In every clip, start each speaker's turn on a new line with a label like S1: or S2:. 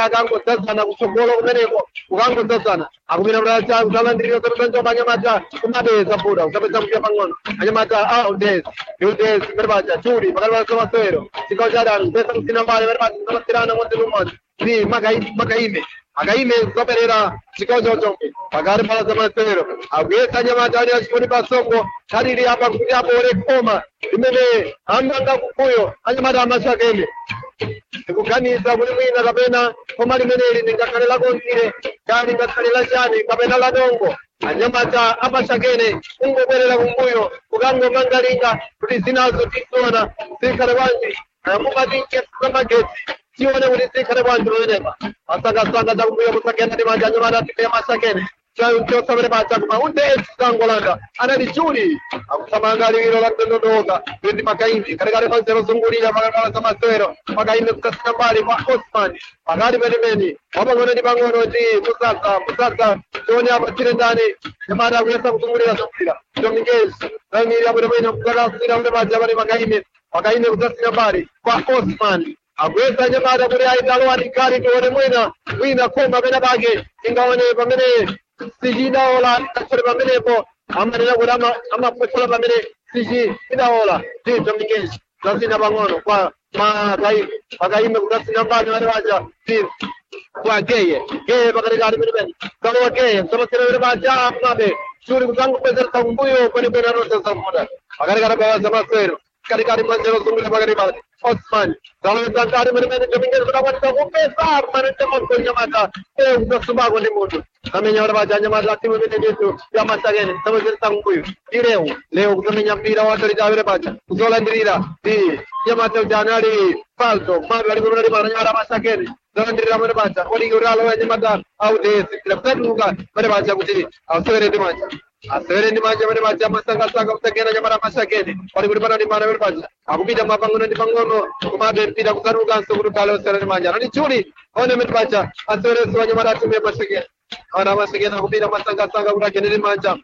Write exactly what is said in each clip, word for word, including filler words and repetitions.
S1: akangosazana kutsogolo kumeneko ukangosazana akumira mracha uzalandirira kutanjo banyamata kumabeza buda usapeza kuja pang'ono anyamata audez audez merbacha churi pakali pa masewero chikao cha dano pesa kusina mbali merbacha kumasirana monte lumodzi ni makai makaime akaime kukaperera chikao cha uchombe pakati pa masewero akuyesa nyamata ali achikoni pasongo tariri apa kuti apo rekoma imene ambanga kukuyo anyamata amashakene kukanisa kuti mwina kapena koma limeneli lingakhale lakonzire kali ngakhale lachani kapena ladongo anyamata apashakene kungobwerera kumbuyo kukangomangalinga kuti zinazo tiziona zikhale bwanji mumatinke zamagetsi tione kuti zikhale bwanji lonenepa asakasaka zakumbuyo kusakena ndi manja anyamata atipe amashakene chosabere bacha kuma unde sangolanda anali chuli akusamanga liro la ndodoka ndi makaindi kale kale kwanza zungulira makala samasero makaindi kutasina mbali kwa Osman pakati penemeni wapangona ndi pang'ono ndi musasa musasa tione apa tire ndani jamara kuyesa kuzungulira zungulira domingezi ramiri apo ndipo kukala kusira unde bacha pale makaindi makaindi kutasina mbali kwa Osman akwesa jamara kuti aitalo atikali tione mwina mwina koma pena pake ingaone pamene sijinaola kasore pamenepo amanena kuti amapotola pamene siji inaola ndi domingezi zasina pang'ono kwa makai makaime kutasina mbali wale waja ndi kwa geye geye pakatikati penepene kalowa geye msamasira wale waja amabe shuri kuzangu kwezera kumbuyo kwenepene anose zamuda pakatikati pawaza masero katikati mwanjelo zungule pakati pati Osman zalo zankari menepene domingezi kutakwatisa kupesa manete moko nyamata e kutasubako ndi mutu amenya wale waja nyamata timu mene jesu ya masagene samasira kumbuyo ileo leo kutamenya mpira watorita wale waja kuzolandirira di nyamata ujanali falso mabi wali kurunari maranyara masagene zalandirira wale waja wali uralo ya nyamata au desi kila kutatuka wale waja kutiri au sewere di maja asere ndi manja mane maja masanga sanga kutegera nyamara masagene wali kuripana ndi mana wale waja akupita mapangono ndi pangono kumabe mpira kusaruka nso kurukalo sere ndi manja nani chuli one mene waja asere suwa nyamara tume masagene ana masagene akupita masanga sanga kutakene ndi manja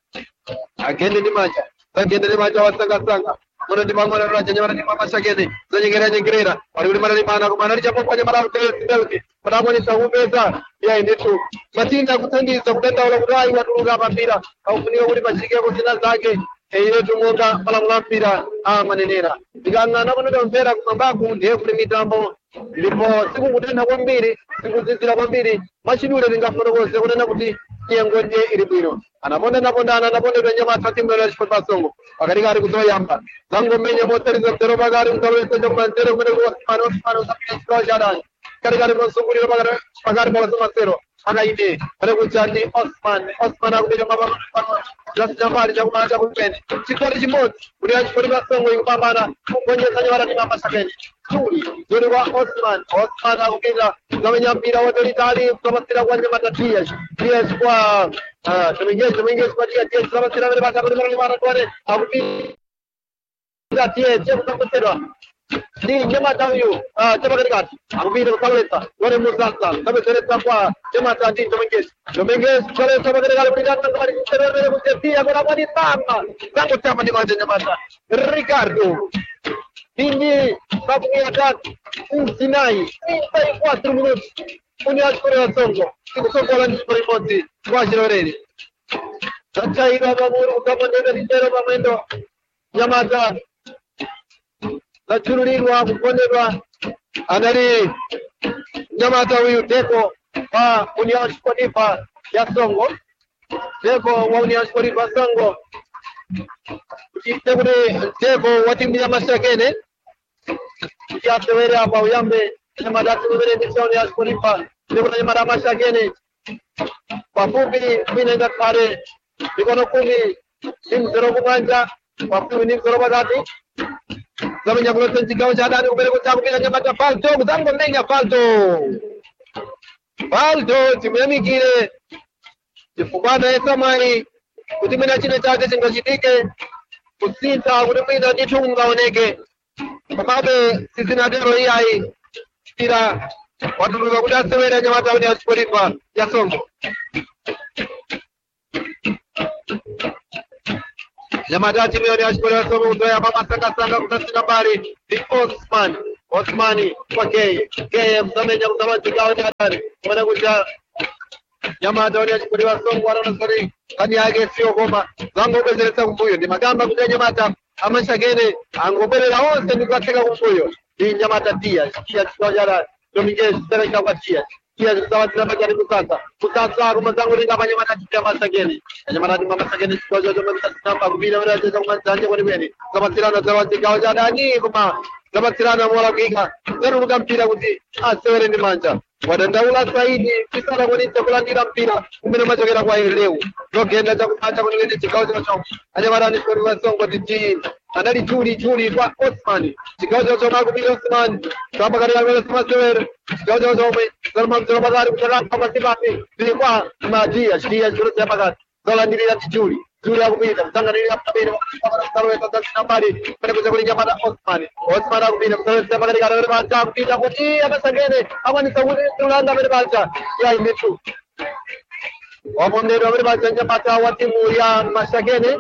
S1: agende ndi manja agende ndi manja wasanga sanga Mwana di bangun orang jangan mana di mama sakit ni, saya kira jengkira, orang di mana di mana, aku mana di siapa pun jangan malam tel tel, pada aku ni tahu beza, ya ini tu, macam aku tadi sebentar tahu orang berai waktu orang pampira, aku ni aku di masjid aku sinar lagi, ini tu muka malam pampira, ah mana ni lah, jika anda nak mana pampira aku mampu, dia boleh minta apa, lipo, siapa muda nak pampiri, siapa sila pampiri, masih dulu dengan apa siapa nak putih, yang gonje iri biro. Anapona naponda anaponda kwenye matati mbele ya pasongo wakati gari kutoa yamba zango menye moteri za tero bagari mtaweza jambo tero kwenda kwa mano mano sapia jana kari gari pasongo ni bagari bagari bala samasero ana ide pale kuchandi Osman Osman akuja mama just jambari cha kumaanisha kupenda chikori chimoti uli kwa pasongo ikupambana kwenye sanyara ni mama sakeni Chuli zuri wa Osman Osman akuja zamenya mpira wote litali kumasira kwa nyama tatia yes kwa ah tumeingia tumeingia kwa dia dia kumasira mbele baka mbele mbele mara kwa akuja dia dia kumasira ni nyama tawiyo ah chapa katikati akuja kukaleta wale musasa sabe sereta kwa nyama tati tumeingia tumeingia kwa chapa katikati kuja kwa mbele mbele kutia kwa kwa tamba tangu chapa ni kwa nyama Ricardo Ini sabunya dat Sinai trinta e quatro minutos União Coreia Songo Tigo Songo lá nos Perimonte Quase Lorene Sacha ira baburu Kaponega Nitero Mamendo Yamata Lachururiwa Kuponega Anari Yamata Wiyu Deko Wa União Coreia Ya Songo Deko wa União Coreia Songo Kita boleh ceko wati mila masakene. Kita tewere apa uyambe sama datu tewere di sana ya sekolipa. Dia boleh mara masakene. Papupi minenga kare. Dikono kumi sim zero kumanja. Papupi nim zero bagati. Kami yang belum tentu jada ni ubere kucapu kita nyamata falto. Bukan komennya falto. Falto cimami kire. Jepukana esa mai. Kutimina chine chake singashitike kusinta kutimina jitunga oneke makabe sisi na dero hii hai tira watu luga kudase wena nyamata wani asporipa ya songo nyamata chime wani asporipa songo utoya mama sanga sanga kutasi nambari di Osman Osmani kwa Keye. Keye msamenja msamaji kwa jadani. Mwana kuja Nyama ataonia chukuliwa songo wana sori kani yake sio goma zango bezereza kumbuyo ni magamba kuja Nyamata amasha gene angoberera hose ni kwateka kumbuyo ni Nyamata tia kia tsojara Dominguez sereka kwatia kia zawatira bagari kusasa kusasa rumazango ringa Nyamata tia masageni Nyamata ni mama sageni tsojo Nyamata namba kubira wala teza kumanja kwa nibeni zawatira na zawatira wajada ni kuma zawatira na mola kika zeru kampira kuti asewere ni manja wadandaula zaidi kisara kwa nita kulandira mpira umene machokera kwa leo rogenda cha kupata kwa ngene chikao cha chombo anyamara ni kwa songo tiji anali juri juri kwa Osman chikao cha chombo kwa Osman kama kari ya kwa sewer chikao cha chombo kama mtoro bagari kutara kama sibapi kwa magia shia juru cha bagari kulandira juri juri ya kupita tangalia hapa bila sawa kwa nambari pale kwa kulinga pada Osman Osman akupita kwa sababu bagari kana bacha kupita kuti akasagene awani sawuni tulanda mbele bacha ya imetu wapondero mbele bacha Nyamata wa timu ya Masagene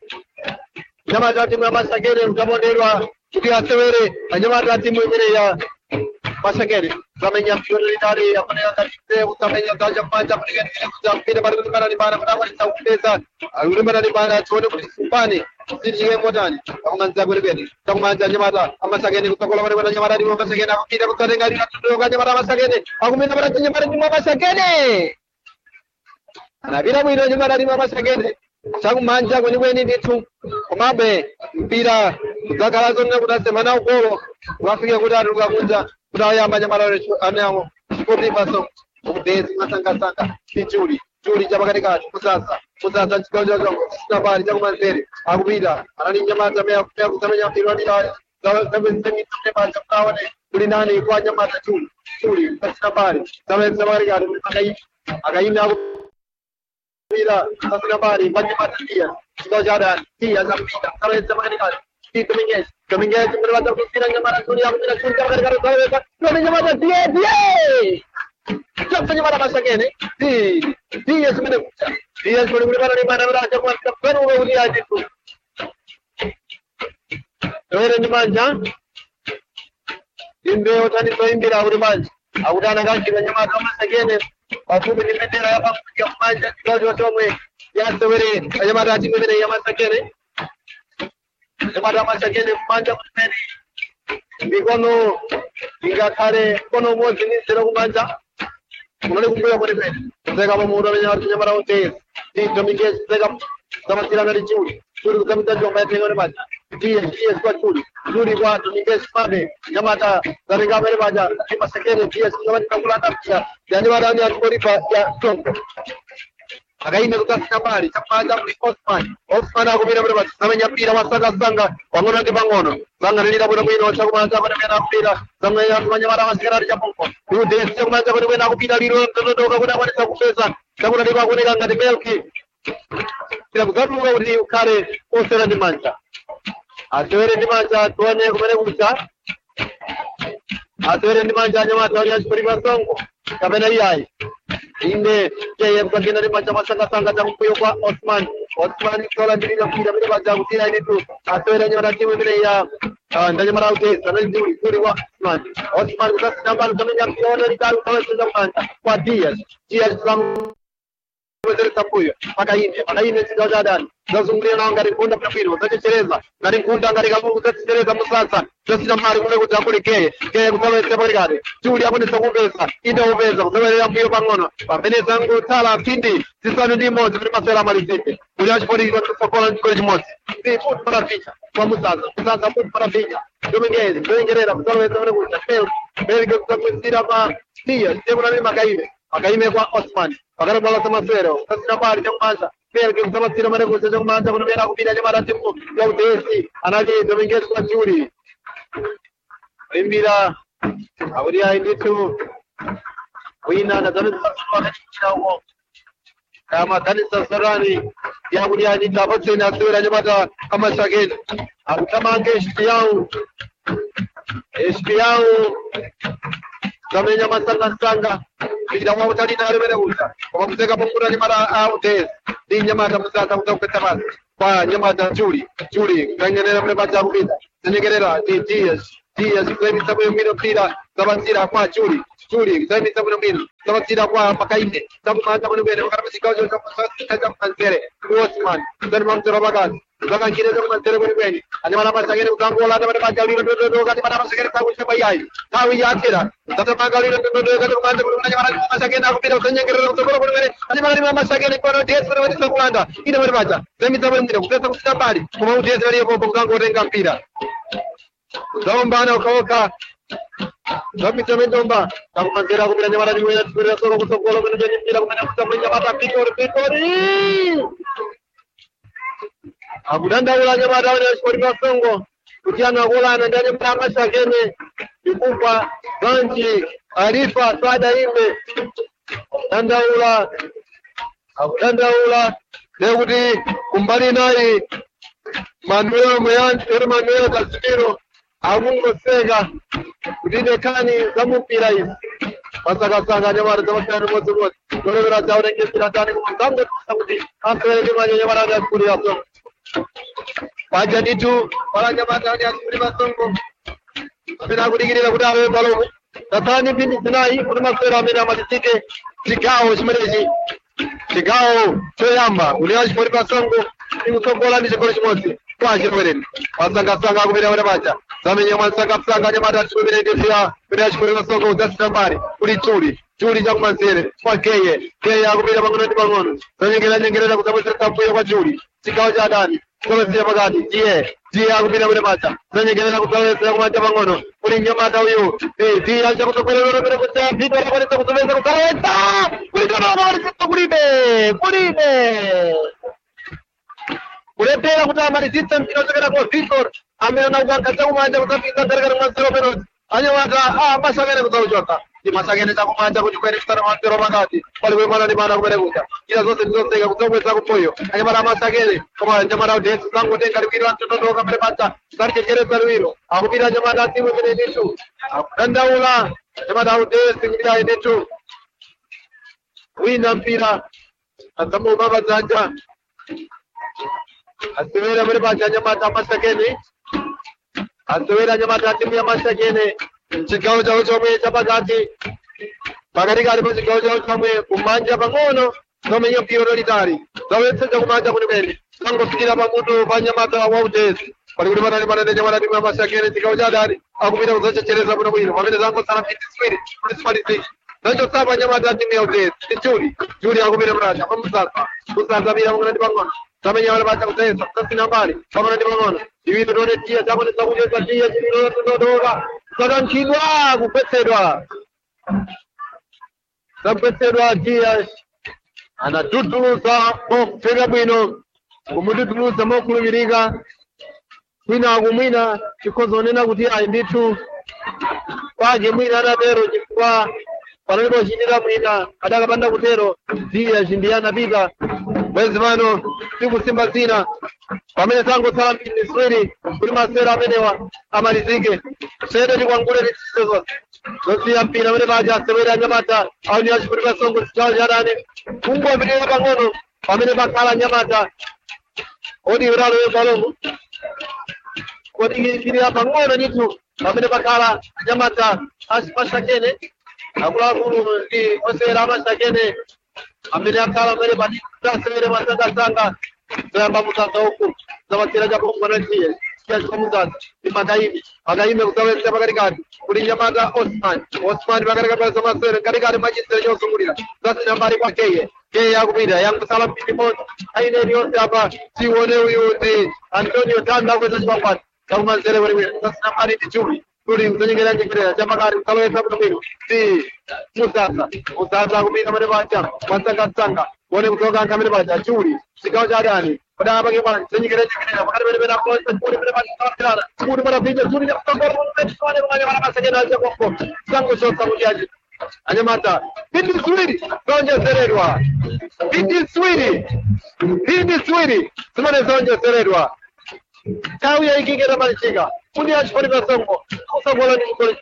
S1: Nyamata timu ya Masagene mkabonderwa kutia sewere Nyamata timu ile ya Masagene zamenya prioritari apane atakite utamenya taja panja kupigana kujampira bado bara ni bara kwa sababu ule bara ni bara tuone kusimpani sisi modani kuanza kulebeni kuanza Nyamata Masagene kutokola wale wana Nyamata ni Masagene akupita kutenga ni kutoka Nyamata Masagene akumina bara Nyamata ni Masagene anabira mwino Nyamata ni Masagene changu manja kwenye kwenye nditu komabe mpira kuzakalazo nne kutasema na ukolo wafike kutaruka kunja kutayamba Nyamata anao kuti baso udezi masanga sanga kichuri churi cha katikati kusasa kusasa chikojo jongo nambari cha kumanzeri akupita anani Nyamata mea mea kusamenya mpira ni dawa dawa seven semi tembea chapawane kuli nani kwa Nyamata churi churi nambari dawa sabari gari akai akaina Bila sasa bari banyak dia sudah jalan dia sampai kalau sama sekali di Dominguez Dominguez berbatas kira Nyamata Surya tidak surga gara-gara saya kan Nyamata dia dia siapa Nyamata Masagene di dia sebenarnya dia sebenarnya di mana berada mantap baru dia itu orang Nyamata Inde utani to imbira urumanje awudana ngakira Nyamata Masagene aku menimendera apa yang manja kalau tomwe ya sewere Nyamata timene ya Masagene Nyamata Masagene manja kumeni bikono ingakare kono mozi ni sero kumanja unale kumbuya kwa nipeni sega kwa muura Nyamata Nyamata hotel di Dominguez sega sama sila ngari churi churi kutamita jomba ya tengone manja dia dia kwa churi churi kwa Dominguez pade Nyamata garinga mere baja di Masagene dia selamat kulana pia dan Nyamata ni akuripa ya tongo againa kutasina nambari chapanja muri Osman Osman akubira muri bati samenya pira wasanga sanga wangona ke bangono banga nilira bura mwino cha kumanja kwa mena pira samenya Nyamata Masagene ya ponko tu desi kumanja kwa mena kupira liro ndodo kwa kuna kwa kupesa kabuna diba kunega ngati belki kila mgatu wa uri ukare osera ni manja atwere ni manja tuone kumene kucha atwere ni manja Nyamata wali ashpuri songo kabena yai inde je kwa kina ni manja masanga sanga cha mkuyo kwa Osman Osman kola ndiri mpira bila baja kutina ile tu atwere Nyamata timu ile ya ndani mara ute sana ndiri kuri wa Osman Osman kwa sababu kama kiona ni karu kwa manja kwa Diaz Diaz Tapuyo pakaine pakaine sidojadan zazunglia na ngari kunda pafiro zachereza ngari kunda ngari kamungu zachereza musasa zasina mari kule kutakule keye keye kutawe sebarigade juli hapo ni sakubeza inde ubeza kutawe mbio bangono pamene zangu tala pindi sisani ndi mozi muri masera malizike uliachi pori kwa sokola ndiko jimozi ndi put para ficha kwa musasa musasa put para ficha Dominguez Dominguez kutawe sebarigade kutapel beli kutakwendira ma dia sema nani makaime makaime kwa Osman agar bola sama sero kasina bari jamasa per ke sama sero mare ko jamasa kono mera ko bila Nyamata timu ya udesi anaje Dominguez kwa churi imbira awria inditu wina na danu kwa chao kama kanisa sarani ya kudia ni tabate na sura Nyamata Masagene akutamange shiyao shiyao Kamenya masanga sanga bila mawatani na rebele uta kwa mzeka pungura Nyamata aute di Nyamata mzata utakutama kwa Nyamata churi churi kanyenera mle bacha kupita senyegerera di Diaz Dias kuzayimisa bwino bwino mpira zabatsira kwa Juli Juli kuzayimisa bwino bwino zabatsira kwa Makaine zakumanja bwino bwino bakara musikawo cyo kaza kumanzere Osman zalima mzero bagazi zakangire zo kumanzere bwino bwino ane mara masagere ukangola ane mara bajaliro ndo ndo kati mara masagere tawo chapa yayi tawi yakira tata magaliro ndo ndo kati kumanzere bwino ane mara masagere akupira kuzanyengere ndo bwino bwino ane mara masagere kwa Dias bwino bwino sakulanda ine mara baja zayimisa bwino bwino kutesa kusita bali kuma Dias bali hapo ukangorenga mpira Zombana ukaoka Zapita Mendomba Takumanzera kumira nyamara niwena Tupira soro kutokolo Kena jani mpira kumenya kutamanya Mata pikori pikori Abudanda ula nyamara Wana shkori kasongo Kutiana ula Nandanya mtamasha kene Yukupa Ganji Arifa Swada ime Abudanda ula Abudanda ula Lekuti Kumbali nai Manuel Mayan Manuel Casimiro Amungo Sega Kudine kani zamu pirai Masaka sanga nyamara zamakani mozu mozu Kolevera jao nenge piratani kumangamga Samudi Ampere jumanya nyamara Nya skuri asongo Paja ditu Wala nyamara Nya skuri basongo Mina kudigirila kudawe balomu Tatani pindi sinai Kuduma sera mina majisike Chikao shimereji Chikao Choyamba Uliashi kuri basongo Nikusongola nishe kuri shimosi Kwa shimereni Masanga sanga kumira wana bacha Zamenye masanga sanga nyamara Shimere ndesia Uliashi kuri basongo Udasi nambari Uli churi Churi jaku mansere Kwa keye Keye kumira bangono di bangono Zanyengela nyengela na kutamusha tapuyo kwa churi Chikao jadani Kolo siya magani Jie Jie kumira wana bacha Zanyengela na kutamusha kumanja bangono Uli nyamata uyu Eh Jie aja kutokwele wana wana kucha Vito wana wana kutumeza kutaleta Uli jona wana wana Kuribe Kuribe Uletera kutama resistance mpira chokera kwa Victor ameona ukakata kumanja kutapita garagara mwanzero penalty anyawata ah masagene kutauchota ni masagene za kumanja kujukwere kitara mwanzero magati wale kwa mwana ni maana kumerekuja ila zote zilizoteka kutaweza kupoyo anyamara masagene kama nyamara dance zangu tenga libiro antondo kamere pata sarje kere perwiro akupira nyamara timu kene nishu akandaula nyamara dance ngida yetu wina mpira atamu baba zanja Asewera mere bacha nyamata masakene Asewera nyamata timu ya masakene Chikao chao chome chapagati Pagari gari mo chikao chao chome Kumanja pangono Nome nyo piro lolitari Zawetse cha kumanja kunimeni Sango sikila pamutu Panyamata wautesi Palikuli manani manani nyamata timu ya masakene Chikao chadari Akupita uzacha chereza muna mwino Pagari zango sana piti swiri Municipality six Nancho saba nyamata timu ya utesi Churi Churi akupita mracha Pamusasa Kusasa bila mungana dipangono Samanya wala bacha kutesa, kasi nambari, kama ndi mangono. Iwi tudone tia, chamo ni sabuja kwa tia, chini tunodoga. Sagan chidwa, kupetsedwa. Kupetsedwa tia, ana tutulusa, mo fega bwino. Kumudutulusa mo kulumiriga. Kwina agumwina, chikozo nena kutia inditu. Kwaje mwina na dero, chikwa. Panalipo shinira mwina, kadaka panda kutero. Tia, shindiana biga. Wezimano, siku simba zina Pamene tango salam bini swiri Kulima sera menewa Amalizike Sede ni wangule ni chisezo Nosi ya mpina mene maja Sewere nyamata Au ni ashkurika songo Chao jarani Mungu wa video pangono Pamene bakala nyamata Odi uralo yo balongo Odi gini ya pangono nitu Pamene bakala nyamata Ashpasha kene Akula kuru Di osera amasha kene Amene akala mene bani Sewere masanga sanga Zamba mutasa huku Zama tira japo kumanachiye Kiasi kwa mutasa Ni Makaimi Makaimi kutaweza makarikari Kuli nyamata Osman Osman makarikari pala sama sere Karikari majisere yosu murira Zasi nambari kwa keye Keye ya kumida Yang salam pili moja Aine ni yote hapa Siwone uyuti Antonio Tanda kwa zashi pampati Kauma sere wariwe Zasi nambari ni churi Turi utanyengela njekirela Jamakari utaweza kutumiru Si Musasa Musasa kumida mwane bacha Masanga sanga Wone kutoka kamere bacha Churi Sikao jadani Pada apa kemana Senyekela njekirela Makari bere bere Apoi Churi bere bacha Kamarana Churi bere pinja Churi bere bacha Churi bere bacha Masakena aja kwa Sango shota mujaji Anyamata Hindi swiri Sonja sererwa Hindi swiri Hindi swiri Simone sonja sererwa Kawi ya ikikera malishiga Kundi ashpori basongo Kusa bola ni mkoli sport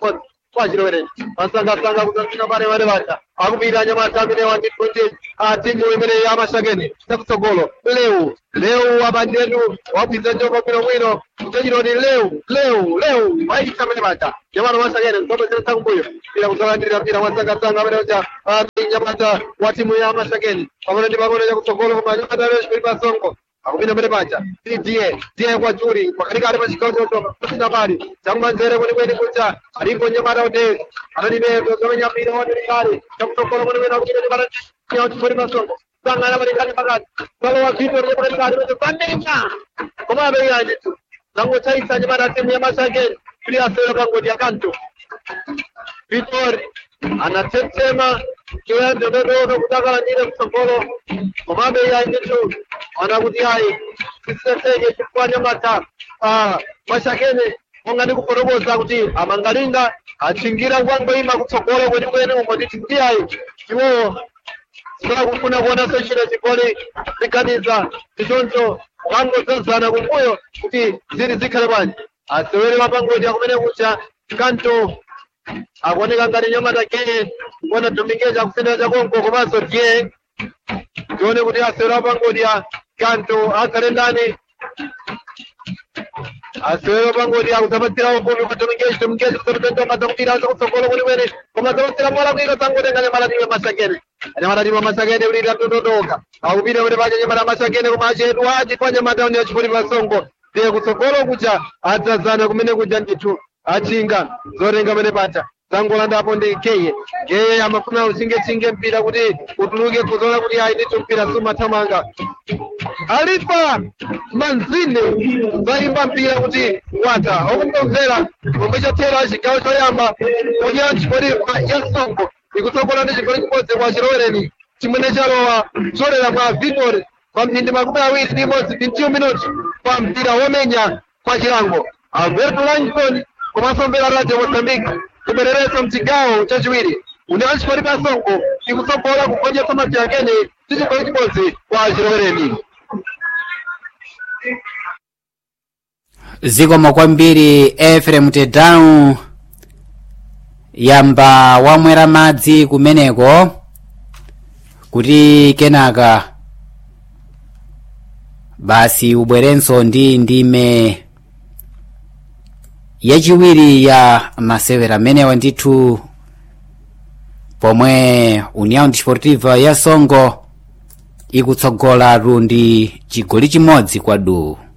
S1: kwa Chilowereni masanga-sanga kuzasina pale wale bata akupita anyamata amene wandikunje timu imene ya Mashakeni chakutsogolo leu leu abandetu wapita njoko bwino bwino chachironi leu leu leu waita amene bata nyamata Mashakeni mtoto chesa kumbuyo bila kusalandira mpira masanga-sanga amene ocha nyamata wa timu ya Mashakeni pamene ndi pamene chakutsogolo kwa nyamata leo Shipiri Songo akupita mbele pacha ndiye ndiye kwa Juri pakatika ali pachikao chotoka kusina pali chakumanzere kweni kweni kucha alipo nyamata ode analibe kuzomenya mpira wadi likali chakutsogolo kweni kweni akupita nyamata ya Shipiri Songo sangana malikali pakati palo wa kipo rije pakati kati pandinga koma abe ya jitu zango chaisa nyamata timu ya Mashakeni pili asero kango dia kanto Vitor anatetema kiwende ndodo kutaka la njire msongolo komabe ya jitu anakudiai kisesege chukua nyamata Mashakeni ongani kuporoboza kuti amangalinga achingira wango ima kutsogolo kweni kweni umoditiai kiwo sura kufuna kuona seshira chikoli zikaniza tichoncho wango zazana kumbuyo kuti ziri zikale bwanji asewere mapangodi akumene kucha kanto akuoneka ngati nyamata kene kuona tumikeza kusenda chakonko komanso tiye tione kuti asewere mapangodi ya kanto akale ndani asewere mapangodi akuzapatsira ufumi kutumikeza tumikeza kutumikeza kutumikeza kutsogolo kweni kweni kumazapatsira mola kuika sangotenga nyamata tiwe Mashakeni anyamata tiwe Mashakeni ulira tototoka akupita kuti pache nyamata Mashakeni kumachetu achi kwa nyamata unia Shipiri Songo ndiye kutsogolo kucha adzazana kumene kuja ndithu achinga zotenga mene pacha zangolanda apo ndi keye keye amafuna uchinge-chinge mpira kuti utuluke kuzola kuti ayi ndithu mpira sumathamanga alipa manzine zaimba mpira kuti wata okumtomvera pomwe chathera chigawo choyamba kunya Shipiri ya Songo ikutsogola ndi chigoli chimodzi kwa Chilowereni chimene chalowa zolera mwa Vitor pa mphindi makumi awiri ndi imodzi ndi minuti pa mpira womenya kwa chilango Alberto Langton komanso mbera Radio Mozambique kubereresa mchigawo chachiwiri unewa Shipiri Songo ikutsogola kugonjetsa Mashakeni ndi chigoli chimodzi kwa Chilowereni.
S2: Zikomo kwambiri Ephraim Tedown yamba wamwera madzi kumeneko kuti kenaka basi ubwerenso ndi ndime yachiwiri ya masewera amenewa ndithu pomwe União Desportiva ya Songo ikutsogola ndi chigoli chimodzi kwa du.